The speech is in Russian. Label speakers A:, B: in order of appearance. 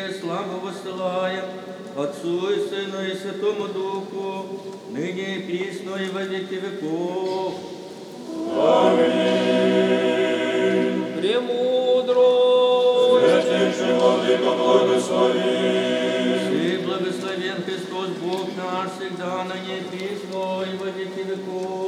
A: Тебе славу воссылаем, Отцу и Сыну и Святому Духу, ныне и присно и во веки веков.
B: Аминь.
C: Премудрость.
B: Святейший Владыка, благослови.
A: Ты благословен Христос Бог наш, всегда на ней присно и во веки веков.